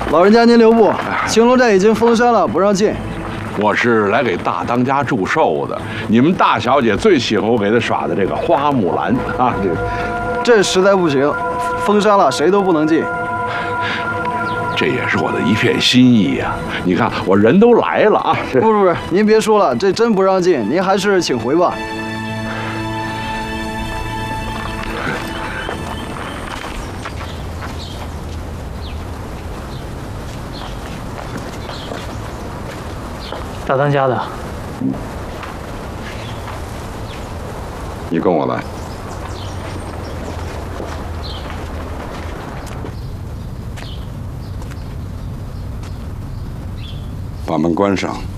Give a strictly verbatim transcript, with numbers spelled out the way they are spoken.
老人家您留步，青龙寨已经封山了，不让进。 我是来给大当家祝寿的，你们大小姐最喜欢我给她耍的这个花木兰啊，这个这实在不行，封山了，谁都不能进。 这也是我的一片心意呀、啊。你看，我人都来了啊。 不不不，您别说了，这真不让进，您还是请回吧。 大当家的， 你跟我来。把门关上。